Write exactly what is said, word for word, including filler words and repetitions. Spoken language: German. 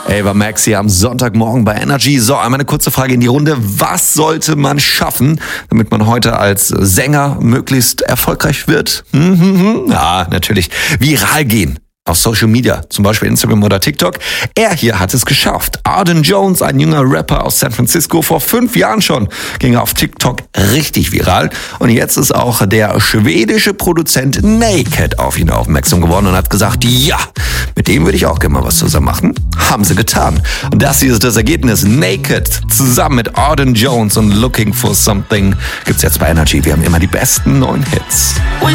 Ava Max hier am Sonntagmorgen bei Energy. So, einmal eine kurze Frage in die Runde. Was sollte man schaffen, damit man heute als Sänger möglichst erfolgreich wird? Mhm. Ja, natürlich. Viral gehen. Auf Social Media, zum Beispiel Instagram oder TikTok. Er hier hat es geschafft. Arden Jones, ein junger Rapper aus San Francisco, vor fünf Jahren schon ging er auf TikTok richtig viral. Und jetzt ist auch der schwedische Produzent Naked auf ihn aufmerksam geworden und hat gesagt, ja, mit dem würde ich auch gerne mal was zusammen machen. Haben sie getan. Und das hier ist das Ergebnis. Naked zusammen mit Arden Jones und Looking for Something gibt's jetzt bei Energy. Wir haben immer die besten neuen Hits.